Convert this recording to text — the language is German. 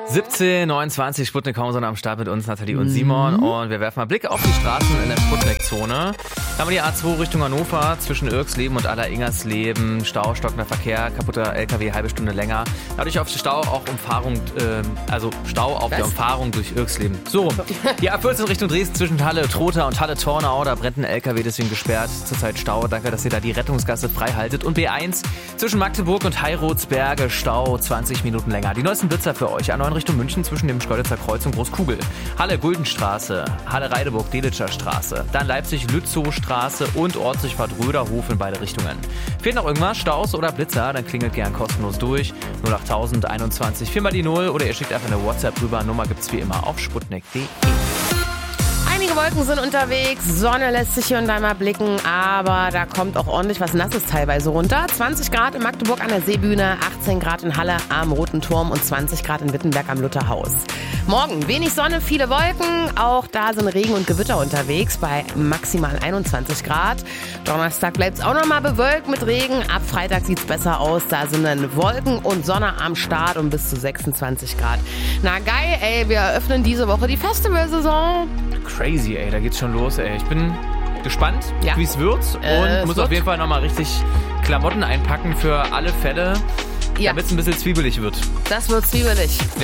17:29 Sputnik Homezone am Start mit uns, Nathalie und Simon. Und wir werfen mal Blicke auf die Straßen in der Sputnik-Zone. Da haben wir die A2 Richtung Hannover zwischen Irksleben und Aller-Ingersleben. Stau, stockender Verkehr, kaputter LKW, halbe Stunde länger. Dadurch auf Stau auch Umfahrung, Stau auf der Umfahrung durch Irksleben. So, die A14 Richtung Dresden zwischen Halle-Trotha und Halle-Tornau. Da brennt ein LKW, deswegen gesperrt. Zurzeit Stau. Danke, dass ihr da die Rettungsgasse frei haltet. Und B1 zwischen Magdeburg und Heirotsberge. Stau 20 Minuten länger. Die neuesten Blitzer für euch. A9 Richtung München zwischen dem Schkeuditzer Kreuz und Großkugel. Halle-Guldenstraße, Halle-Reideburg-Delitscher Straße, dann Leipzig-Lützow-Straße und Ortsdurchfahrt Röderhof in beide Richtungen. Fehlt noch irgendwas, Staus oder Blitzer, dann klingelt gern kostenlos durch. 08021 4 mal die 0 oder ihr schickt einfach eine WhatsApp rüber. Nummer gibt's wie immer auf sputnik.de. Einige Wolken sind unterwegs, Sonne lässt sich hier und da mal blicken, aber da kommt auch ordentlich was Nasses teilweise runter. 20 Grad in Magdeburg an der Seebühne, 18 Grad in Halle am Roten Turm und 20 Grad in Wittenberg am Lutherhaus. Morgen wenig Sonne, viele Wolken, auch da sind Regen und Gewitter unterwegs bei maximal 21 Grad. Donnerstag bleibt es auch nochmal bewölkt mit Regen, ab Freitag sieht es besser aus, da sind dann Wolken und Sonne am Start und bis zu 26 Grad. Na geil, ey, wir eröffnen diese Woche die Festivalsaison. Crazy, ey, da geht's schon los, ey. Ich bin gespannt, wie es wird und muss auf jeden Fall nochmal richtig Klamotten einpacken für alle Fälle, damit es ein bisschen zwiebelig wird. Das wird zwiebelig. Ja.